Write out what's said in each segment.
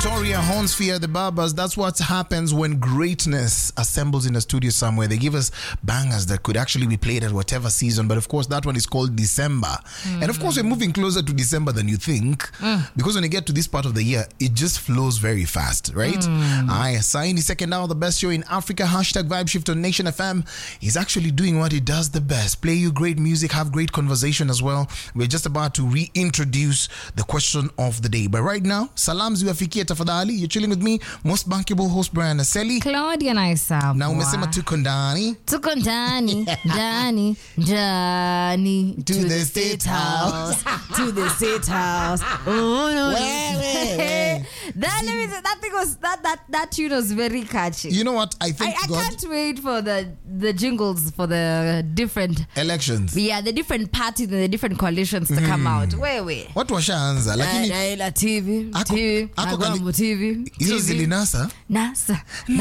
Victoria Hornsfear, the Barbers. That's what happens when greatness assembles in a studio somewhere. They give us bangers that could actually be played at whatever season. But of course, that one is called December. And of course, we're moving closer to December than you think. Because when you get to this part of the year, it just flows very fast, right? Saini, second now, the best show in Africa. Hashtag Vibe Shift on Nation FM. He's actually doing what he does the best. Play you great music, have great conversation as well. We're just about to reintroduce the question of the day. But right now, salams ziwafikie tafadhali. You're chilling with me, most bankable host Brian Aseli. Claudia Naisabwa. Na umesema tuko ndani. Tuko ndani, ndani, ndani. To the State House. To the State House. Oh no. That tune was very catchy. You know what? I can't wait for the jingles for the different elections. Yeah, the different parties and the different coalitions to come out. Wait. What washaanza? Lakini Raila TV, Agwambo TV. Hizo zilinasa? NASA.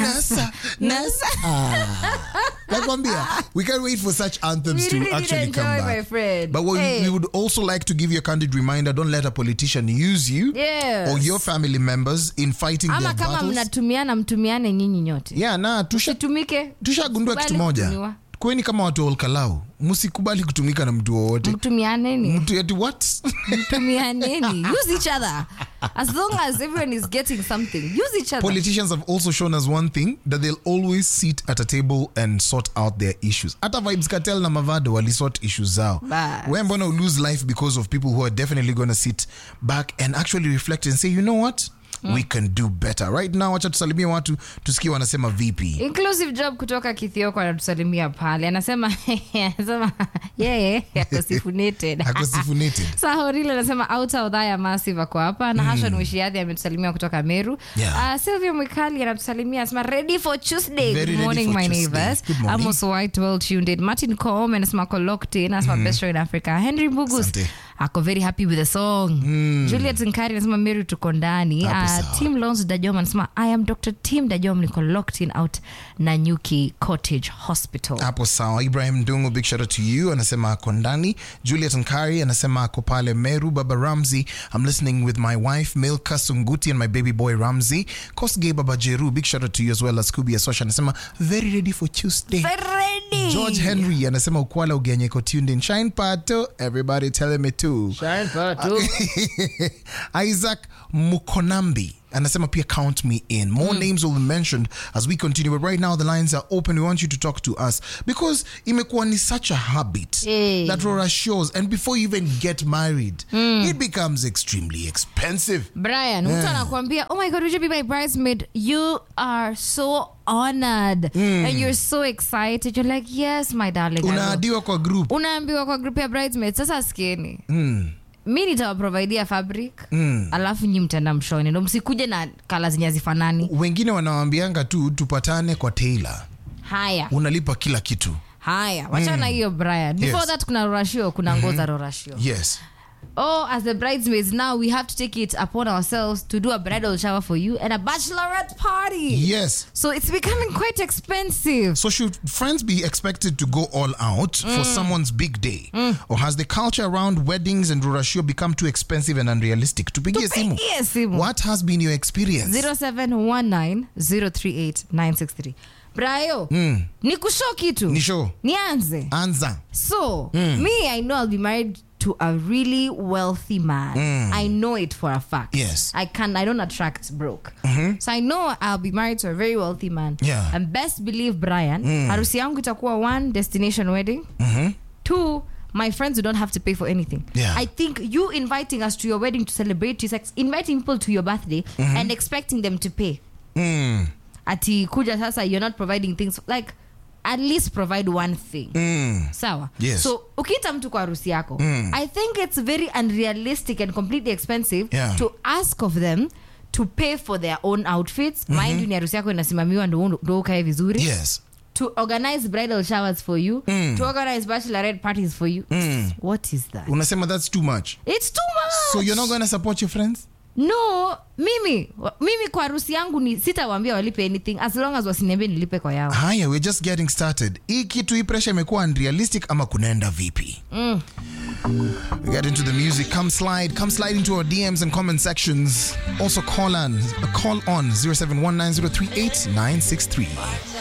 Nakwambia, we can't wait for such anthems to actually come back. My friend. But we would also like to give you a candid reminder, don't let a politician use you or your family members in fighting their battles. Ama kama mtumiane nyinyi nyote. Yeah, na tushagundua kitu moja. Kweni kama watu wa Olkalau, msikubali kutumika na mtu wowote. Mtumianeni. Mtu eti what? Mtumianeni. Use each other. As long as everyone is getting something, use each other. Politicians have also shown us one thing, that they'll always sit at a table and sort out their issues. Ata Vibes Cartel na Mavado wali sort issues zao. We're going to lose life because of people who are definitely going to sit back and actually reflect and say, you know what? We can do better. Right now, wacha tusalimia watu tusikie wanasema vipi. Inclusive Job kutoka Kithioko anatusalimia pale. Anasema akosifunated. Akosifunated. Sahorile anasema outa udhaya massive ako hapa. Na Hashon Wishiadhi ametusalimia kutoka Meru. Sylvia Mwikali anatusalimia anasema ready for Tuesday. Very Good morning my neighbors. Amos White well tuned in. Martin Coleman anasema kolokte anasema best show in Africa. Henry Bugus ako very happy with the song. Juliet Nkari anasema Meru tuko ndani. Tim Lonzo Dajoma anasema I am Dr. Tim Dajoma niko locked in out Nanyuki Cottage Hospital. Hapo sawa. Ibrahim Ndungu, big shout out to you. Anasema ako ndani. Juliet Nkari anasema ako pale Meru. Baba Ramsey, I'm listening with my wife Milka Sunguti and my baby boy Ramsey. Kosgei Baba Jeru, big shout out to you as well as Scooby Asosha anasema very ready for Tuesday. Very ready. George Henry anasema ukwala ugenye ko tuned in. Shine Pato, everybody telling me too. Shine Pato. Isaac Mukonambi anasema pia count me in. More names will be mentioned as we continue, but right now the lines are open. We want you to talk to us because imekuwa ni such a habit that Rora shows, and before you even get married it becomes extremely expensive. Brian, mtu anakuambia oh my god, would you be my bridesmaid? You are so honored and you're so excited. You're like yes my darling. Unaambiwa kwa group ya bridesmaids. Sasa sikieni mimi nitawaprovidea fabric alafu nyinyi mtaenda mshoni, ndio msikuje na kala zenye zifanani. Wengine wanawaambianga tu tupatane kwa tailor. Haya, unalipa kila kitu. Haya, wachana hiyo Brian. Before that kuna rorashio, kuna ngoza rorashio. Yes. Oh, as the bridesmaids now we have to take it upon ourselves to do a bridal shower for you and a bachelorette party. Yes. So it's becoming quite expensive. So should friends be expected to go all out for someone's big day? Or has the culture around weddings and rorashio become too expensive and unrealistic? Tupigie simu. What has been your experience? 0719038963. Brayo, ni kusho kitu. Nisho. Nianze. Anza. So, me, I know I'll be married to a really wealthy man. I know it for a fact. Yes. I don't attract broke. So I know I'll be married to a very wealthy man. Yeah. And best believe, Brian, harusi yangu itakuwa 1 destination wedding. 2, my friends who don't have to pay for anything. Yeah. I think you inviting us to your wedding to celebrate, is like inviting people to your birthday and expecting them to pay. Ati kuja sasa you're not providing things, like at least provide one thing. Sawa. Yes. So ukita mtu kwa harusi yako, I think it's very unrealistic and completely expensive to ask of them to pay for their own outfits. Mind you, ni harusi yako inasimamiwa ndo ukae vizuri. Yes. To organize bridal showers for you, to organize bachelorette parties for you. What is that? Unasema that's too much. It's too much. So you're not going to support your friends? No, mimi kwa harusi yangu ni sitawaambia walipe anything as long as wasiniambie nilipe kwa yao. Haya, we're just getting started. Hii kitu hii pressure imekuwa unrealistic ama kunaenda vipi? We get into the music. Come slide into our DMs and comment sections. Also call on 0719038963.